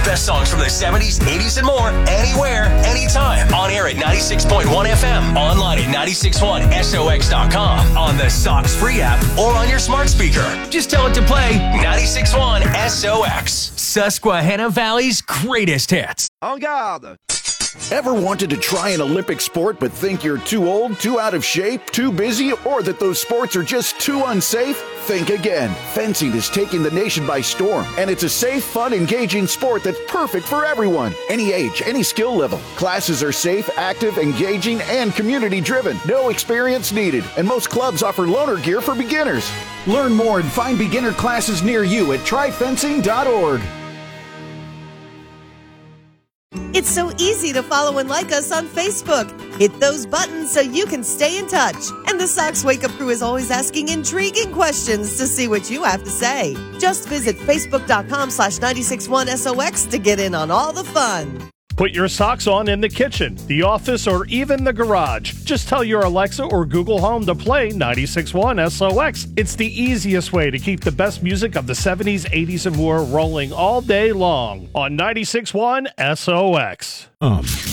best songs from the 70s, 80s, and more, anywhere, anytime. On air at 96.1 FM, online at 961SOX.com, on the Sox free app, or on your smart speaker. Just tell it to play 96.1 SOX. Susquehanna Valley's greatest hits. En garde! Ever wanted to try an Olympic sport but think you're too old, too out of shape, too busy, or that those sports are just too unsafe? Think again. Fencing is taking the nation by storm, and it's a safe, fun, engaging sport that's perfect for everyone. Any age, any skill level. Classes are safe, active, engaging, and community-driven. No experience needed, and most clubs offer loaner gear for beginners. Learn more and find beginner classes near you at tryfencing.org. It's so easy to follow and like us on Facebook. Hit those buttons so you can stay in touch. And the Sox Wake Up Crew is always asking intriguing questions to see what you have to say. Just visit facebook.com/961SOX to get in on all the fun. Put your socks on in the kitchen, the office, or even the garage. Just tell your Alexa or Google Home to play 96.1 SOX. It's the easiest way to keep the best music of the 70s, 80s, and more rolling all day long on 96.1 SOX.